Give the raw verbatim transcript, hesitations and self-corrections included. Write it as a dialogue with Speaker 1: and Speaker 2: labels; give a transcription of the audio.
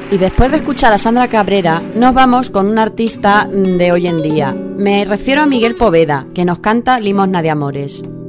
Speaker 1: Y después de escuchar a Sandra Cabrera, nos vamos con un artista de hoy en día. Me refiero a Miguel Poveda, que nos canta Limosna de Amores.